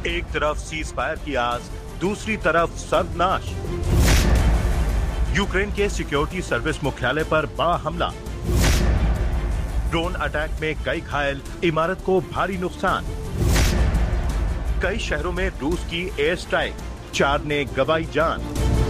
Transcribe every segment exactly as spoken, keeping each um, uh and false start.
एक तरफ cease fire की आस, दूसरी तरफ सर्वनाश। यूक्रेन के सिक्योरिटी सर्विस मुख्यालय पर बड़ा हमला। ड्रोन अटैक में कई घायल, इमारत को भारी नुकसान। कई शहरों में रूस की एयर स्ट्राइक, चार ने गंवाई जान।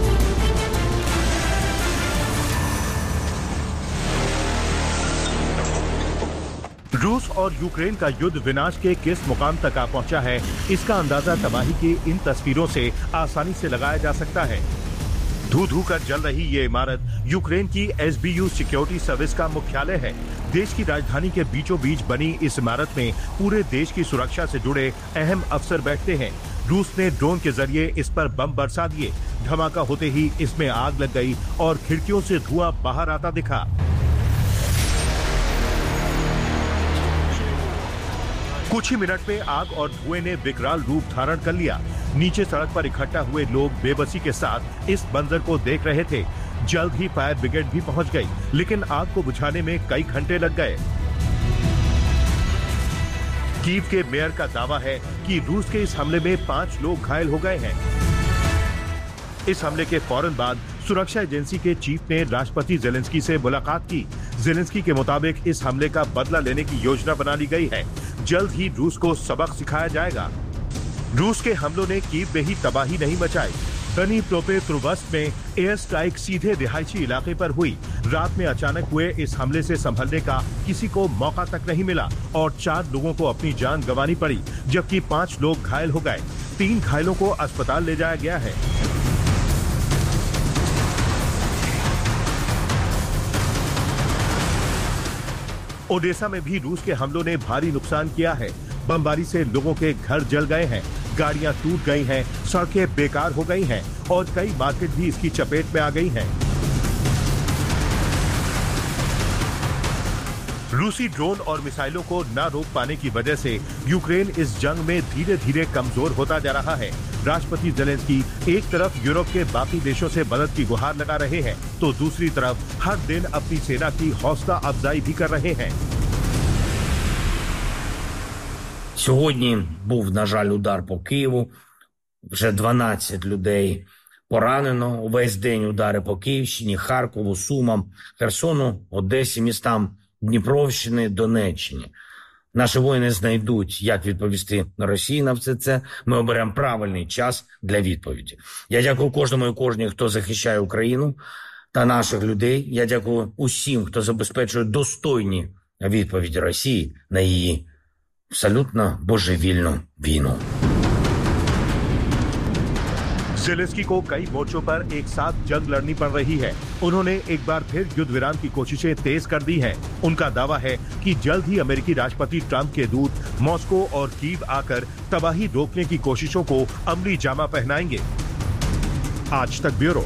रूस और यूक्रेन का युद्ध विनाश के किस मुकाम तक आ पहुंचा है, इसका अंदाजा तबाही की इन तस्वीरों से आसानी से लगाया जा सकता है। धू धू कर जल रही ये इमारत यूक्रेन की S B you security service का मुख्यालय है। देश की राजधानी के बीचों बीच बनी इस इमारत में पूरे देश की सुरक्षा से जुड़े अहम अफसर बैठते हैं। रूस ने ड्रोन के जरिए इस पर बम बरसा दिए। धमाका होते ही इसमें आग लग गई और खिड़कियों से धुआं बाहर आता दिखा। कुछ ही मिनट में आग और धुएं ने विकराल रूप धारण कर लिया। नीचे सड़क पर इकट्ठा हुए लोग बेबसी के साथ इस मंजर को देख रहे थे। जल्द ही फायर ब्रिगेड भी पहुंच गई, लेकिन आग को बुझाने में कई घंटे लग गए। कीव के मेयर का दावा है कि रूस के इस हमले में पांच लोग घायल हो गए हैं। इस हमले के फौरन बाद सुरक्षा एजेंसी के चीफ ने राष्ट्रपति जेलेंस्की से मुलाकात की। जेलेंस्की के मुताबिक इस हमले का बदला लेने की योजना बना ली गई है। जल्द ही रूस को सबक सिखाया जाएगा। रूस के हमलों ने कीव में ही तबाही नहीं मचाई। दनीप्रोपेट्रोव्स्क में एयर स्ट्राइक सीधे रिहायशी इलाके पर हुई। रात में अचानक हुए इस हमले से संभलने का किसी को मौका तक नहीं मिला और चार लोगों को अपनी जान गंवानी पड़ी, जबकि पांच लोग घायल हो गए। तीन घायलों को अस्पताल ले जाया गया है। ओडेसा में भी रूस के हमलों ने भारी नुकसान किया है। बमबारी से लोगों के घर जल गए हैं, गाड़ियां टूट गई हैं, सड़कें बेकार हो गई हैं और कई मार्केट भी इसकी चपेट में आ गई हैं। रूसी ड्रोन और मिसाइलों को न रोक पाने की वजह से यूक्रेन इस जंग में धीरे धीरे कमजोर होता जा रहा है। राष्ट्रपति जेलेंस्की एक तरफ यूरोप के बाकी देशों से मदद की गुहार लगा रहे हैं, तो दूसरी तरफ हर दिन अपनी सेना की हौसला अफजाई भी कर रहे हैं। Сьогодні був, на жаль, удар по Києву. Вже дванадцять людей поранено. Увесь день удари по Київщині, Харкову, Сумам, Херсону, Одесі, містам Дніпровщини, Донеччині. Наші воїни знайдуть, як відповісти на Росії на все це. Ми оберемо правильний час для відповіді. Я дякую кожному і кожній, хто захищає Україну та наших людей. Я дякую усім, хто забезпечує достойні відповіді Росії на її абсолютно божевільну війну. जेलेंस्की को कई मोर्चों पर एक साथ जंग लड़नी पड़ रही है। उन्होंने एक बार फिर युद्ध विराम की कोशिशें तेज कर दी हैं। उनका दावा है कि जल्द ही अमेरिकी राष्ट्रपति ट्रंप के दूत मॉस्को और कीव आकर तबाही रोकने की कोशिशों को अमली जामा पहनाएंगे। आज तक ब्यूरो।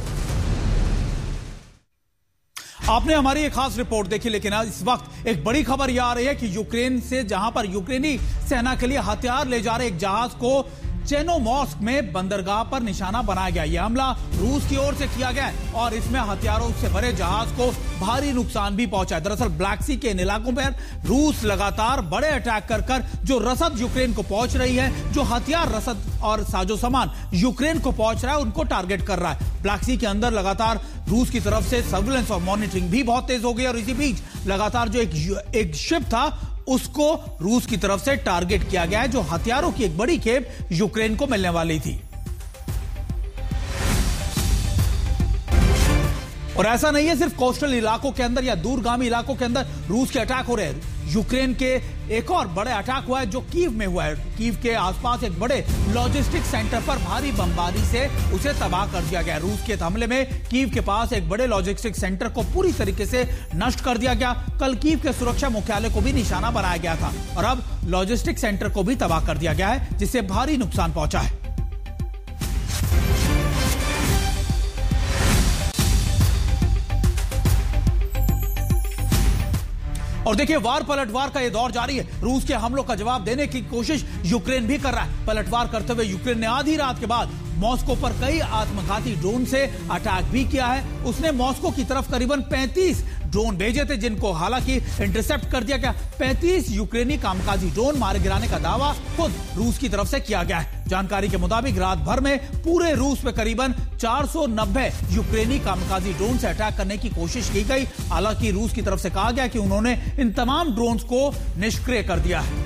आपने हमारी एक खास रिपोर्ट देखी, लेकिन इस वक्त एक बड़ी खबर यह आ रही है कि यूक्रेन से, जहां पर यूक्रेनी सेना के लिए हथियार ले जा रहे एक जहाज को चेर्नोमोर्स्क में बंदरगाह पर निशाना बनाया गया। यह हमला रूस की ओर से किया गया है और इसमें हथियारों से भरे जहाज को भारी नुकसान भी पहुंचा है। दरअसल ब्लैक सी के इन इलाकों पर रूस लगातार बड़े अटैक कर कर जो रसद यूक्रेन को पहुंच रही है, जो हथियार, रसद और साजो सामान यूक्रेन को पहुंच रहा है, उनको टारगेट कर रहा है। ब्लैक सी के अंदर लगातार रूस की तरफ से सर्विलेंस और मॉनिटरिंग भी बहुत तेज हो गई और इसी बीच लगातार जो एक एक शिप था उसको रूस की तरफ से टारगेट किया गया है, जो हथियारों की एक बड़ी खेप यूक्रेन को मिलने वाली थी। और ऐसा नहीं है सिर्फ कोस्टल इलाकों के अंदर या दूरगामी इलाकों के अंदर रूस के अटैक हो रहे हैं। यूक्रेन के एक और बड़े अटैक हुआ है जो कीव में हुआ है। कीव के आसपास एक बड़े लॉजिस्टिक सेंटर पर भारी बमबारी से उसे तबाह कर दिया गया। रूस के हमले में कीव के पास एक बड़े लॉजिस्टिक सेंटर को पूरी तरीके से नष्ट कर दिया गया। कल कीव के सुरक्षा मुख्यालय को भी निशाना बनाया गया था और अब लॉजिस्टिक सेंटर को भी तबाह कर दिया गया है, जिससे भारी नुकसान पहुंचा है। और देखिए, वार पलटवार का यह दौर जारी है। रूस के हमलों का जवाब देने की कोशिश यूक्रेन भी कर रहा है। पलटवार करते हुए यूक्रेन ने आधी रात के बाद मॉस्को पर कई आत्मघाती ड्रोन से अटैक भी किया है। उसने मॉस्को की तरफ करीबन पैंतीस ड्रोन भेजे थे, जिनको हालांकि इंटरसेप्ट कर दिया गया। पैंतीस यूक्रेनी कामकाजी ड्रोन मारे गिराने का दावा खुद रूस की तरफ से किया गया है। जानकारी के मुताबिक रात भर में पूरे रूस में करीबन चार सौ नब्बे यूक्रेनी कामकाजी ड्रोन से अटैक करने की कोशिश की गई। हालांकि रूस की तरफ से कहा गया कि उन्होंने इन तमाम ड्रोन्स को निष्क्रिय कर दिया है।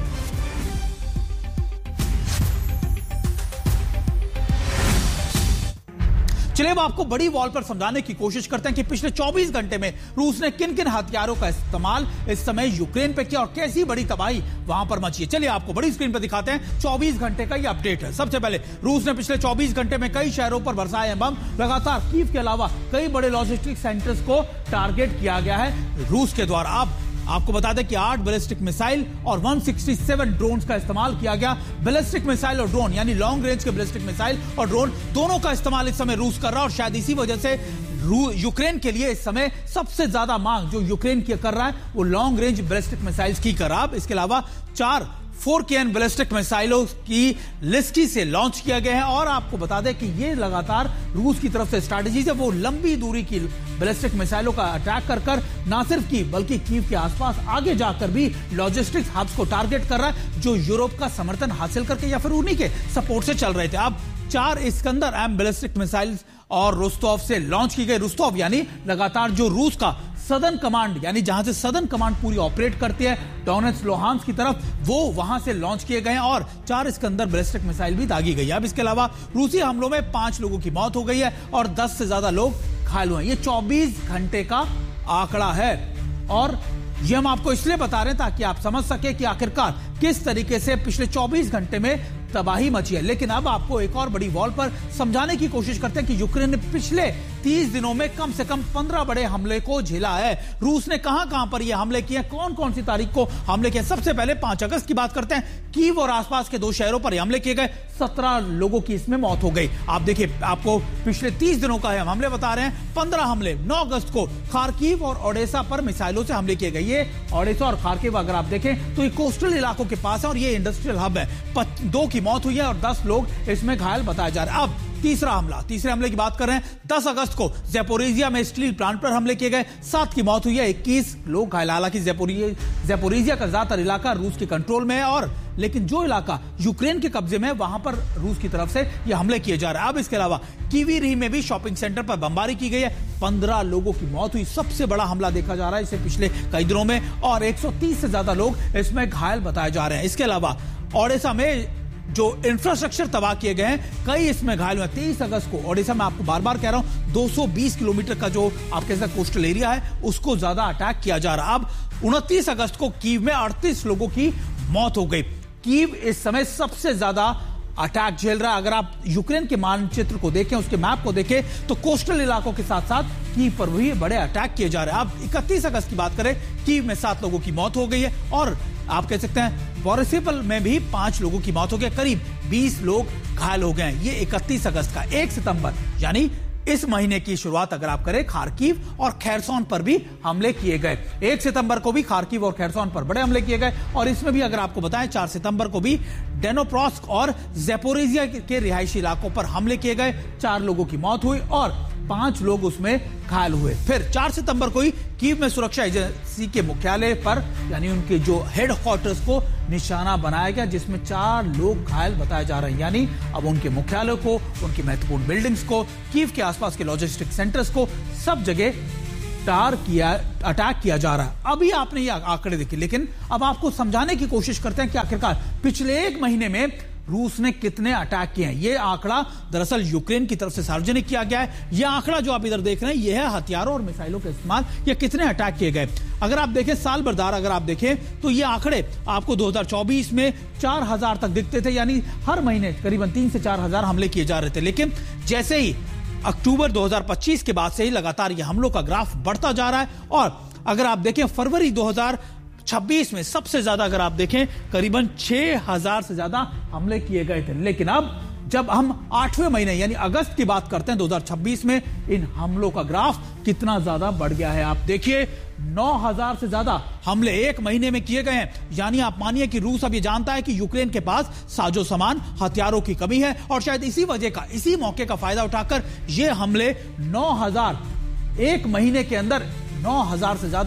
चलिए अब आपको बड़ी वॉल पर समझाने की कोशिश करते हैं कि पिछले चौबीस घंटे में रूस ने किन किन हथियारों का इस्तेमाल इस समय यूक्रेन पे किया और कैसी बड़ी तबाही वहां पर मची है। चलिए आपको बड़ी स्क्रीन पर दिखाते हैं। चौबीस घंटे का ये अपडेट है। सबसे पहले रूस ने पिछले चौबीस घंटे में कई शहरों पर बरसाए बम। लगातार कीव के अलावा कई बड़े लॉजिस्टिक सेंटर्स को टारगेट किया गया है रूस के द्वारा। अब आपको बता दें कि आठ बैलिस्टिक मिसाइल और एक सौ सड़सठ ड्रोन्स का इस्तेमाल किया गया। बैलिस्टिक मिसाइल और ड्रोन यानी लॉन्ग रेंज के बैलिस्टिक मिसाइल और ड्रोन दोनों का इस्तेमाल इस समय रूस कर रहा है और शायद इसी वजह से यूक्रेन के लिए इस समय सबसे ज्यादा मांग जो यूक्रेन की कर रहा है वो लॉन्ग रेंज बैलिस्टिक मिसाइल्स की कर रहा है। इसके अलावा चार फोर के एन बैलिस्टिक मिसाइलों की लिस्टी से लॉन्च किया गया है और आपको बता दें कि ये लगातार रूस की तरफ से स्ट्रैटेजी है वो लंबी दूरी की बैलिस्टिक मिसाइलों का अटैक कर कर ना सिर्फ की बल्कि कीव के आसपास आगे जाकर भी लॉजिस्टिक्स हब्स को टारगेट कर रहा है जो यूरोप का समर्थन हासिल करके या फिर उन्हीं के सपोर्ट से चल रहे थे। अब चार इस्कंदर एम बैलिस्टिक मिसाइल और रुस्तोव से लॉन्च की गई। रुस्तोव यानी लगातार जो रूस का सदर्न कमांड यानी जहां से सदर्न कमांड पूरी ऑपरेट करती है डोनेट्स्क लुहांस्क की तरफ वो वहां से लॉन्च किए गए और चार इस्कंदर बैलिस्टिक मिसाइल भी दागी गई है। अब इसके अलावा रूसी हमलों में पांच लोगों की मौत हो गई है और दस से ज्यादा लोग घायल हुए हैं। ये चौबीस घंटे का आंकड़ा है और ये हम आपको इसलिए बता रहे हैं ताकि आप समझ सके कि आखिरकार किस तरीके से पिछले चौबीस घंटे में तबाही मची है। लेकिन अब आपको एक और बड़ी वॉल पर समझाने की कोशिश करते हैं कि यूक्रेन ने पिछले तीस दिनों में कम से कम पंद्रह बड़े हमले को झेला है। रूस ने कहां कहां पर ये हमले किए, कौन कौन सी तारीख को हमले किए। सबसे पहले पांच अगस्त की बात करते हैं। कीव और आसपास के दो शहरों पर हमले किए गए, सत्रह लोगों की इसमें मौत हो गई। आप देखिए आपको पिछले तीस दिनों का हम हमले बता रहे हैं। पंद्रह हमले नौ अगस्त को खार्किव और ओडेसा पर मिसाइलों से हमले किए गए। ये ओडेसा और खार्किव अगर आप देखें तो ये कोस्टल इलाकों के पास है और ये इंडस्ट्रियल हब है। दो की मौत हुई है और दस लोग इसमें घायल बताए जा रहे हैं। अब तीसरा हमला, तीसरे हमले की बात कर रहे हैं। दस अगस्त को ज़ैपोरिजिया में स्टील प्लांट पर हमले किए गए, सात की मौत हुई है, इक्कीस लोग घायल। हालांकि ज़ैपोरिजिया का ज्यादातर इलाका रूस के कंट्रोल में है और लेकिन जो इलाका यूक्रेन के कब्जे में है वहां पर रूस की तरफ से यह हमले किए जा रहे हैं। अब इसके अलावा कीवी में भी शॉपिंग सेंटर पर बमबारी की गई है, पंद्रह लोगों की मौत हुई। सबसे बड़ा हमला देखा जा रहा है इसे पिछले कई दिनों में और एक सौ तीस से ज्यादा लोग इसमें घायल बताए जा रहे हैं। इसके अलावा ओडेसा में जो इंफ्रास्ट्रक्चर तबाह किए गए हैं कई इसमें घायल हुए। तेईस अगस्त को ओडिशा में आपको बार बार कह रहा हूं दो सौ बीस किलोमीटर का जो आपके साथ कोस्टल एरिया है उसको ज्यादा अटैक किया जा रहा। अब उनतीस अगस्त को कीव में अड़तीस लोगों की मौत हो गई। कीव इस समय सबसे ज्यादा अटैक झेल रहा है। अगर आप यूक्रेन के मानचित्र को देखें, उसके मैप को देखें तो कोस्टल इलाकों के साथ साथ कीव पर भी बड़े अटैक किए जा रहे हैं। अब इकतीस अगस्त की बात करें, कीव में सात लोगों की मौत हो गई है और आप कह सकते हैं बोरिसिपल में भी पांच लोगों की मौत हो गई, करीब बीस लोग घायल हो गए हैं। ये इकतीस अगस्त का। एक सितंबर यानी इस महीने की शुरुआत अगर आप करें, खार्किव और खैरसोन पर भी हमले किए गए। एक सितंबर को भी खार्किव और खैरसोन पर बड़े हमले किए गए और इसमें भी अगर आपको बताएं चार सितंबर को भी डेनोप्रोस्क और ज़ैपोरिजिया के रिहायशी इलाकों पर हमले किए गए, चार लोगों की मौत हुई और पांच लोग उसमें घायल हुए। फिर चार सितंबर को ही कीव में सुरक्षा एजेंसी के मुख्यालय पर यानी उनके जो हेड क्वार्टर्स को निशाना बनाया गया जिसमें चार लोग घायल बताए जा रहे हैं। यानी अब उनके मुख्यालय को, उनकी महत्वपूर्ण बिल्डिंग्स को, कीव के आसपास के लॉजिस्टिक सेंटर्स को, सब जगह टार किया अटैक किया जा रहा है। अभी आपने ये आंकड़े देखे, लेकिन अब आपको समझाने की कोशिश करते हैं कि आखिरकार पिछले एक महीने में रूस ने कितने अटैक किए हैं। यह आंकड़ा दरअसल यूक्रेन की तरफ से सार्वजनिक किया गया है। यह आंकड़ा जो आप इधर देख रहे हैं यह है हथियारों और मिसाइलों के इस्तेमाल, यह कितने अटैक किए गए। अगर आप देखें साल भरदार अगर आप देखें तो ये आंकड़े आपको दो हज़ार चौबीस में चार हजार तक दिखते थे, यानी हर महीने करीबन तीन से चार हजार हमले किए जा रहे थे। लेकिन जैसे ही अक्टूबर दो हज़ार पच्चीस के बाद से ही लगातार यह हमलों का ग्राफ बढ़ता जा रहा है और अगर आप देखें फरवरी दो हज़ार छब्बीस में सबसे ज्यादा अगर आप देखें करीबन छह हजार से ज्यादा हमले किए गए थे। लेकिन अब जब हम आठवें महीने यानी अगस्त की बात करते हैं दो हज़ार छब्बीस में, इन हमलों का ग्राफ कितना ज्यादा बढ़ गया है। आप देखिए नौ हजार से ज्यादा हमले एक महीने में किए गए हैं। यानी आप मानिए कि रूस अब ये जानता है कि यूक्रेन के पास साजो सामान, हथियारों की कमी है और शायद इसी वजह का, इसी मौके का फायदा उठाकर ये हमले नौ हजार एक महीने के अंदर नौ हजार से ज्यादा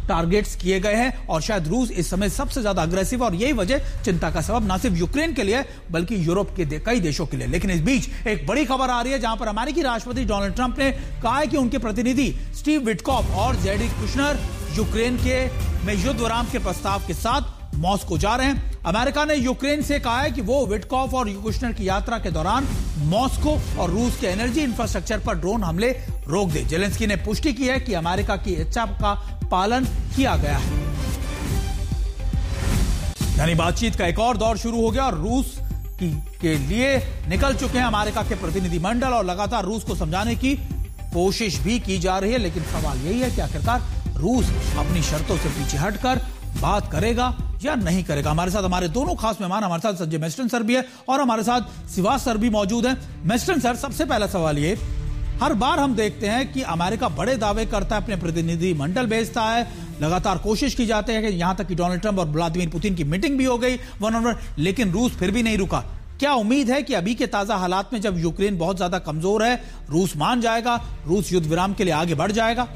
टारगेट्स किए गए हैं और शायद रूस इस समय सबसे ज्यादा अग्रेसिव और यही वजह चिंता का सबब ना सिर्फ यूक्रेन के लिए बल्कि यूरोप के कई देशों के लिए। लेकिन इस बीच एक बड़ी खबर आ रही है जहां पर अमेरिकी राष्ट्रपति डोनाल्ड ट्रंप ने कहा है कि उनके प्रतिनिधि स्टीव विटकॉफ और जेडी कुशनर यूक्रेन के में युद्ध विराम के प्रस्ताव के साथ मॉस्को जा रहे हैं। अमेरिका ने यूक्रेन से कहा है कि वो विटकॉफ और कुशनर की यात्रा के दौरान मॉस्को और रूस के एनर्जी इंफ्रास्ट्रक्चर पर ड्रोन हमले रोक दे। जेलेंस्की ने पुष्टि की है कि अमेरिका की इच्छा का पालन किया गया है। यानी बातचीत का एक और दौर शुरू हो गया और रूस की के लिए निकल चुके हैं अमेरिका के प्रतिनिधिमंडल और लगातार रूस को समझाने की कोशिश भी की जा रही है। लेकिन सवाल यही है कि आखिरकार रूस अपनी शर्तों से पीछे हटकर बात करेगा या नहीं करेगा। हमारे साथ हमारे दोनों खास मेहमान, हमारे साथ संजय मेस्टन सर भी है और हमारे साथ सिवास सर भी मौजूद हैं। मेस्टन सर, सबसे पहला सवाल ये, हर बार हम देखते हैं कि अमेरिका बड़े दावे करता है, अपने प्रतिनिधि मंडल भेजता है, लगातार कोशिश की जाती है कि यहां तक कि डोनाल्ड ट्रंप और व्लादिमीर पुतिन की मीटिंग भी हो गई वन ऑन वन, लेकिन रूस फिर भी नहीं रुका। क्या उम्मीद है कि अभी के ताजा हालात में जब यूक्रेन बहुत ज्यादा कमजोर है, रूस मान जाएगा, रूस युद्ध विराम के लिए आगे बढ़ जाएगा?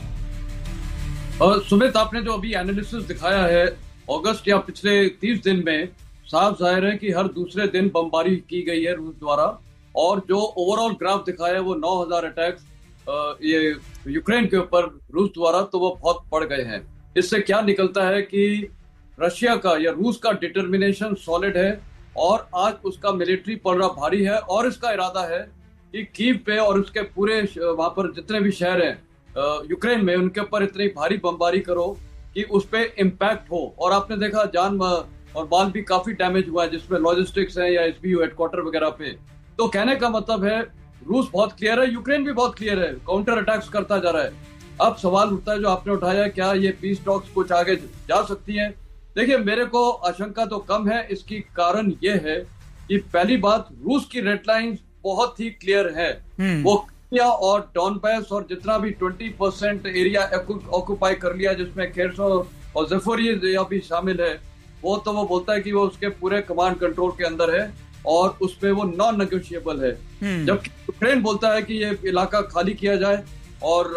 सुमित, आपने जो अभी एनालिसिस दिखाया है अगस्त या पिछले तीस दिन में, साफ जाहिर है कि हर दूसरे दिन बमबारी की गई है रूस द्वारा और जो ओवरऑल ग्राफ दिखाया है वो नौ हज़ार अटैक्स ये यूक्रेन के ऊपर रूस द्वारा, तो वो बहुत बढ़ गए हैं। इससे क्या निकलता है कि रशिया का या रूस का डिटर्मिनेशन सॉलिड है और आज उसका मिलिट्री पलड़ा भारी है और इसका इरादा है कि कीव पे और उसके पूरे वहां पर जितने भी शहर हैं यूक्रेन में, उनके ऊपर इतनी भारी बमबारी करो कि उस पे इम्पैक्ट हो। और आपने देखा जान और माल भी काफी डैमेज हुआ है, जिसमें लॉजिस्टिक्स है या एसबीयू हेडक्वार्टर वगैरह पे। तो कहने का मतलब है रूस बहुत क्लियर है, यूक्रेन भी बहुत क्लियर है, काउंटर अटैक्स करता जा रहा है। अब सवाल उठता है जो आपने उठाया, क्या ये पीस टॉक्स कुछ आगे जा सकती हैं? देखिए, मेरे को आशंका तो कम है। इसकी कारण ये है कि पहली बात, रूस की रेड लाइन बहुत ही क्लियर है। वो क्रिमिया और डॉनबास और जितना भी बीस परसेंट एरिया ऑक्यूपाई कर लिया, जिसमें खेरसोन और ज़पोरिज़िया भी शामिल है, वो तो वो बोलता है कि वो उसके पूरे कमांड कंट्रोल के अंदर है और उसपे वो नॉन नेगोशिएबल है। जबकि यूक्रेन बोलता है कि ये इलाका खाली किया जाए और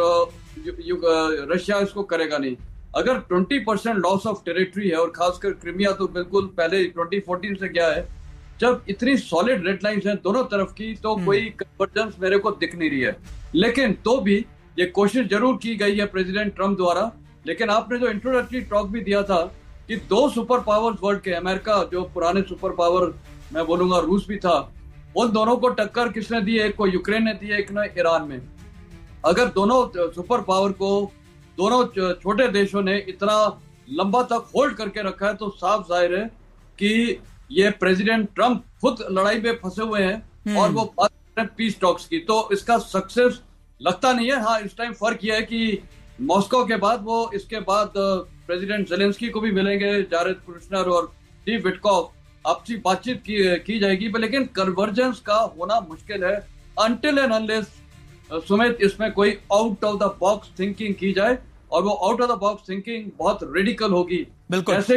रशिया इसको करेगा नहीं। अगर बीस परसेंट लॉस ऑफ टेरिटरी है और खासकर क्रिमिया तो बिल्कुल पहले दो हज़ार चौदह से गया है, जब इतनी सॉलिड रेड लाइंस हैं दोनों तरफ की, तो कोई कन्वर्जेंस मेरे को दिख नहीं रही है। लेकिन तो भी ये कोशिश जरूर की गई है प्रेसिडेंट ट्रंप द्वारा। लेकिन आपने जो इंट्रोडक्टरी टॉक भी दिया था कि दो सुपर पावर्स वर्ल्ड के, अमेरिका जो पुराने सुपर पावर मैं बोलूंगा रूस भी था, उन दोनों को टक्कर किसने दी? एक को यूक्रेन ने दी है, एक ने ईरान में। अगर दोनों सुपर पावर को दोनों छोटे देशों ने इतना लंबा तक होल्ड करके रखा है, तो साफ जाहिर है कि ये प्रेसिडेंट ट्रंप खुद लड़ाई में फंसे हुए हैं और वो बात कर रहे हैं पीस टॉक्स की। तो इसका सक्सेस लगता नहीं है। हाँ, इस टाइम फर्क यह है कि मॉस्को के बाद वो इसके बाद प्रेसिडेंट जेलेंस्की को भी मिलेंगे, जारेद कुशनर और स्टीव विटकॉफ, आपसी बातचीत की, की जाएगी। लेकिन कन्वर्जेंस का होना मुश्किल है अनटिल एंड अनलेस सुमित इसमें कोई out of the box thinking की जाए, और वो out of the box thinking बहुत रेडिकल होगी। कैसे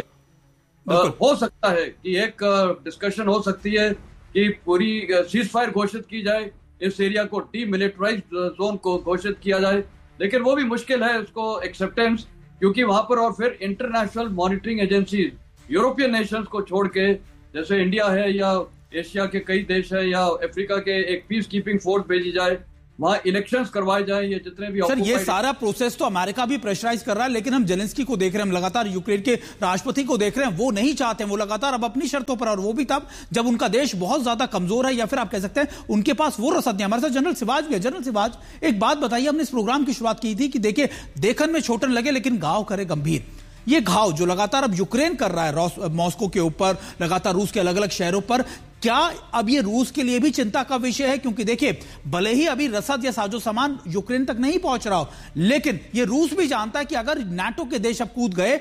हो सकता है कि एक डिस्कशन हो सकती है कि पूरी सीज फायर घोषित की जाए, इस एरिया को डीमिलिटराइज्ड जोन को घोषित किया जाए, लेकिन वो भी मुश्किल है उसको एक्सेप्टेंस, क्योंकि वहां पर और फिर international monitoring agencies European Nations को छोड़ के, जैसे इंडिया है या एशिया के कई देश है या अफ्रीका के, एक पीस कीपिंग फोर्स भेजी जाए, वहां इलेक्शंस करवाए जाए। ये जितने भी सर, ये सारा प्रोसेस तो अमेरिका भी प्रेशराइज कर रहा है, लेकिन हम जेलेंस्की को देख रहे हैं, हम लगातार यूक्रेन के राष्ट्रपति को देख रहे हैं, वो नहीं चाहते हैं, वो लगातार अब अपनी शर्तों पर, और वो भी तब जब उनका देश बहुत ज्यादा कमजोर है, या फिर आप कह सकते हैं उनके पास वो रसद नहीं। हमारे साथ जनरल सिवाज भी है। जनरल सिवाज, एक बात बताइए, हमने इस प्रोग्राम की शुरुआत की थी कि देखिए देखन में छोटन लगे लेकिन घाव करे गंभीर। ये घाव जो लगातार अब यूक्रेन कर रहा है मॉस्को के ऊपर, लगातार रूस के अलग अलग शहरों पर, क्या अब ये रूस के लिए भी चिंता का विषय है? क्योंकि देखिए, भले ही अभी रसद या साजो सामान यूक्रेन तक नहीं पहुंच रहा हो, लेकिन ये रूस भी जानता है कि अगर नाटो के देश अब कूद गए